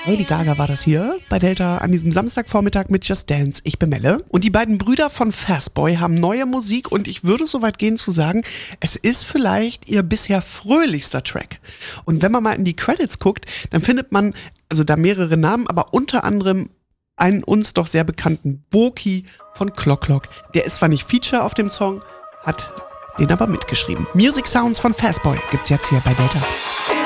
Lady Gaga war das hier bei Delta an diesem Samstagvormittag mit Just Dance. Ich bin Melle. Und die beiden Brüder von Fastboy haben neue Musik und ich würde so weit gehen zu sagen, es ist vielleicht ihr bisher fröhlichster Track. Und wenn man mal in die Credits guckt, dann findet man also da mehrere Namen, aber unter anderem einen uns doch sehr bekannten Boki von Clock Clock. Der ist zwar nicht Feature auf dem Song, hat den aber mitgeschrieben. Music Sounds von Fastboy gibt's jetzt hier bei Delta.